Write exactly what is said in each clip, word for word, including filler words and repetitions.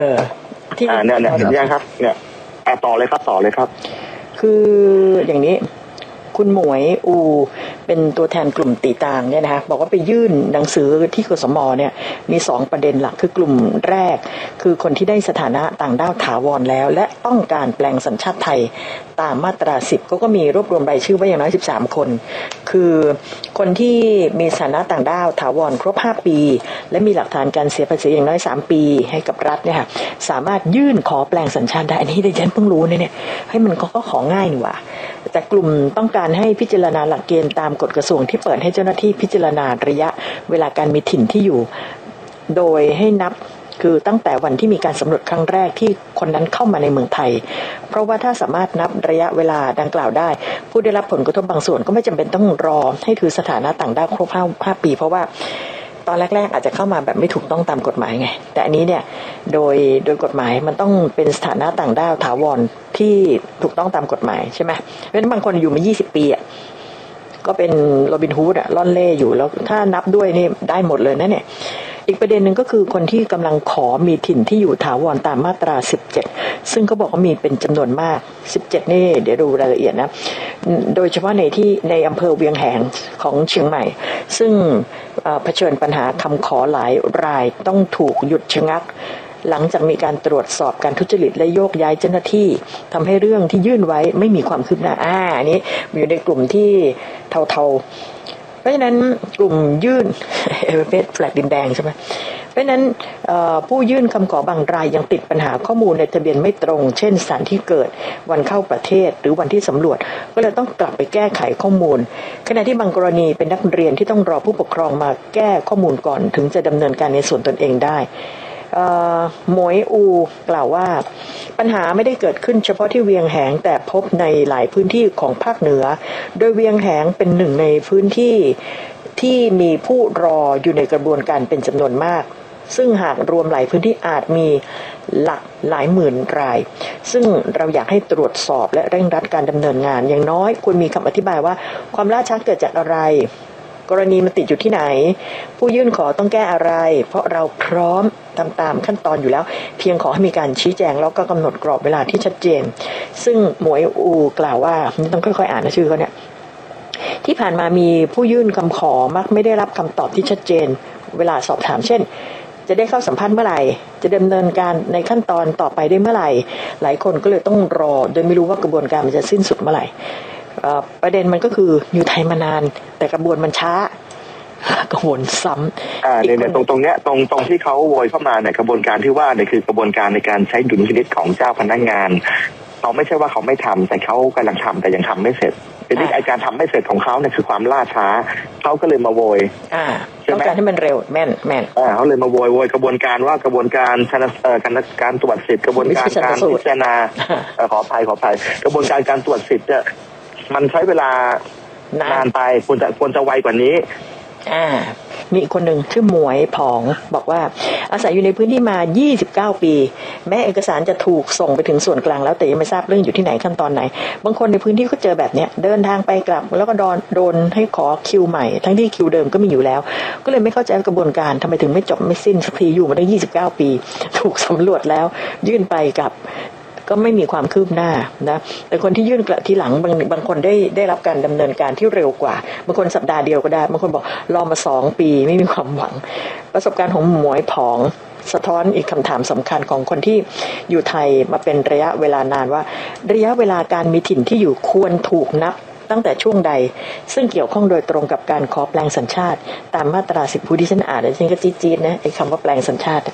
เออที่อ่าเนี่ยเนี่ยเห็นยังครับเนี่ยต่อเลยครับต่อเลยครับคืออย่างนี้คุณหมวยอูเป็นตัวแทนกลุ่มตีต่างเนี่ยนะคะบอกว่าไปยื่นหนังสือที่กสมเนี่ยมีสองประเด็นหลักคือกลุ่มแรกคือคนที่ได้สถานะต่างด้าวถาวรแล้วและต้องการแปลงสัญชาติไทยตามมาตราสิบก็ก็มีรวบรวมรายชื่อไว้อย่างน้อยสิบสามคนคือคนที่มีสถานะต่างด้าวถาวรครบห้าปีและมีหลักฐานการเสียภาษีอย่างน้อยสามปีให้กับรัฐเนี่ยค่ะสามารถยื่นขอแปลงสัญชาติได้อันนี้ดิฉันเพิ่งรู้เนี่ยให้มันก็ก็ของ่ายนี่หว่าแต่กลุ่มต้องการให้พิจารณาหลักเกณฑ์ตามกฎกระทรวงที่เปิดให้เจ้าหน้าที่พิจารณาระยะเวลาการมีถิ่นที่อยู่โดยให้นับคือตั้งแต่วันที่มีการสำรวจครั้งแรกที่คนนั้นเข้ามาในเมืองไทยเพราะว่าถ้าสามารถนับระยะเวลาดังกล่าวได้ผู้ได้รับผลกระทบบางส่วนก็ไม่จำเป็นต้องรอให้ถือสถานะต่างด้าวครบห้าปีเพราะว่าตอนแรกๆอาจจะเข้ามาแบบไม่ถูกต้องตามกฎหมายไงแต่อันนี้เนี่ยโดยโดยกฎหมายมันต้องเป็นสถานะต่างด้าวถาวรที่ถูกต้องตามกฎหมายใช่ไหมเพราะฉะนั้นบางคนอยู่มายี่สิบปีอ่ะก็เป็นโรบินฮูดอ่ะล่อนเล่อยู่แล้วถ้านับด้วยนี่ได้หมดเลยนะเนี่ยอีกประเด็นหนึ่งก็คือคนที่กำลังขอมีถิ่นที่อยู่ถาวรตามมาตราสิบเจ็ดซึ่งเขาบอกว่ามีเป็นจำนวนมากสิบเจ็ดนี่เดี๋ยวดูรายละเอียดนะโดยเฉพาะในที่ในอำเภอเวียงแหงของเชียงใหม่ซึ่งเผชิญปัญหาคำขอหลายรายต้องถูกหยุดชะงักหลังจากมีการตรวจสอบการทุจริตและโยกย้ายเจ้าหน้าที่ทำให้เรื่องที่ยื่นไว้ไม่มีความคืบหน้าอ่าอันนี้อยู่ในกลุ่มที่เทาๆเพราะฉะนั้นกลุ่มยื่นเอเวอเรสต์แฟลกดินแดงใช่ไหมเพราะฉะนั้นผู้ยื่นคำขอบางรายยังติดปัญหาข้อมูลในทะเบียนไม่ตรงเช่นสถานที่เกิดวันเข้าประเทศหรือวันที่สำรวจก็เลยต้องกลับไปแก้ไขข้อมูลขณะที่บางกรณีเป็นนักเรียนที่ต้องรอผู้ปกครองมาแก้ข้อมูลก่อนถึงจะดำเนินการในส่วนตนเองได้หมวยอูกล่าวว่าปัญหาไม่ได้เกิดขึ้นเฉพาะที่เวียงแหงแต่พบในหลายพื้นที่ของภาคเหนือโดยเวียงแหงเป็นหนึ่งในพื้นที่ที่มีผู้รออยู่ในกระบวนการเป็นจำนวนมากซึ่งหากรวมหลายพื้นที่อาจมีหลักหลายหมื่นรายซึ่งเราอยากให้ตรวจสอบและเร่งรัดการดำเนินงานอย่างน้อยควรมีคำอธิบายว่าความล่าช้าเกิดจากอะไรกรณีมันติดอยู่ที่ไหนผู้ยื่นขอต้องแก้อะไรเพราะเราพร้อมตามตามขั้นตอนอยู่แล้วเพียงขอให้มีการชี้แจงแล้วก็กำหนดกรอบเวลาที่ชัดเจนซึ่งหมวยอูกล่าวว่าต้องค่อยๆอ่านนะชื่อเขาเนี่ยที่ผ่านมามีผู้ยื่นคำขอมักไม่ได้รับคำตอบที่ชัดเจนเวลาสอบถามเช่นจะได้เข้าสัมภาษณ์เมื่อไหร่จะดำเนินการในขั้นตอนต่อไปได้เมื่อไหร่หลายคนก็เลยต้องรอโดยไม่รู้ว่ากระบวนการมันจะสิ้นสุดเมื่อไหร่ประเด็นมันก็คืออยู่ไทยมานานแต่กระบวนมันช้ากระบวนซ้ำอ่าเนี่ยตรงตรงเนี้ยตรงตรงที่เขาโวยเข้ามาเนี่ยกระบวนการที่ว่าเนี่ยคือกระบวนการในการใช้ดุลพินิจของเจ้าพนักงานเขาไม่ใช่ว่าเขาไม่ทำแต่เขากำลังทำแต่ยังทำไม่เสร็จทีนี้ไอ้การทำไม่เสร็จของเขาเนี่ยคือความล่าช้าเขาก็เลยมาโวยอ่าต้องการให้มันเร็วแม่นแม่นอ่าเขาเลยมาโวยโวยกระบวนการว่ากระบวนการเอ่อการการตรวจสิทธิ์กระบวนการการพิจารณาขออภัยขออภัยกระบวนการการตรวจสิทธิ์เนี่ยมันใช้เวลานานไปควรจะควรจะไวกว่านี้อ่ามีอีกคนหนึ่งชื่อหมวยผองบอกว่าอาศัยอยู่ในพื้นที่มายี่สิบเก้าปีแม้เอกสารจะถูกส่งไปถึงส่วนกลางแล้วแต่ยังไม่ทราบเรื่องอยู่ที่ไหนขั้นตอนไหนบางคนในพื้นที่ก็เจอแบบเนี้ยเดินทางไปกลับแล้วก็โดนโดนให้ขอคิวใหม่ทั้งที่คิวเดิมก็มีอยู่แล้วก็เลยไม่เข้าใจกระบวนการทำไมถึงไม่จบไม่สิ้นสักทีอยู่มาได้ยี่สิบเก้าปีถูกสำรวจแล้วยื่นไปกับก็ไม่มีความคืบหน้านะแต่คนที่ยื่นกลับทีหลังบางบางคนได้ได้รับการดำเนินการที่เร็วกว่าบางคนสัปดาห์เดียวก็ได้บางคนบอกรอมาสองปีไม่มีความหวังประสบการณ์ของหมวยผองสะท้อนอีกคำถามสำคัญของคนที่อยู่ไทยมาเป็นระยะเวลานานว่าระยะเวลาการมีถิ่นที่อยู่ควรถูกนับตั้งแต่ช่วงใดซึ่งเกี่ยวข้องโดยตรงกับการขอแปลงสัญชาติตามมาตราสิบผู้ที่ฉันอ่านแล้วฉันก็จี๊ดๆนะไอ้คำว่าแปลงสัญชาติ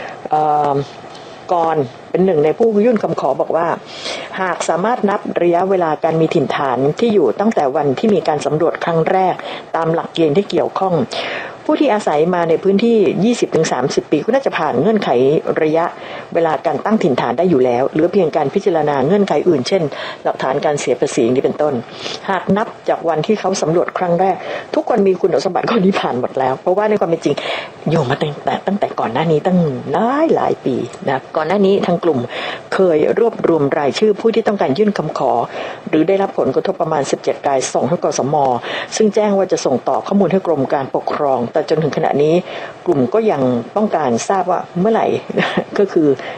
ก่อนเป็นหนึ่งในผู้ยื่นคำขอบอกว่าหากสามารถนับระยะเวลาการมีถิ่นฐานที่อยู่ตั้งแต่วันที่มีการสำรวจครั้งแรกตามหลักเกณฑ์ที่เกี่ยวข้องผู้ที่อาศัยมาในพื้นที่ ยี่สิบถึงสามสิบ ปีก็น่าจะผ่านเงื่อนไขระยะเวลาการตั้งถิ่นฐานได้อยู่แล้วเหลือเพียงการพิจารณาเงื่อนไขอื่นเช่นหลักฐานการเสียภาษีนี้เป็นต้นหากนับจากวันที่เขาสำรวจครั้งแรกทุกคนมีคุณสมบัติข้อนี้ผ่านหมดแล้วเพราะว่าในความเป็นจริงอยู่มาตั้งแต่ตั้งแต่ก่อนหน้านี้ตั้งหลายหลายปีนะก่อนหน้านี้ทางกลุ่มเคเคยรวบรวมรายชื่อผู้ที่ต้องการยื่นคำขอหรือได้รับผลกระทบประมาณสิบเจ็ดรายส่งให้กสมซึ่งแจ้งว่าจะส่งต่อข้อมูลให้กรมการปกครองแต่จนถึงขณะนี้กลุ่มก็ยังต้องการทราบว่าเมื่อไหร่ ก็คือ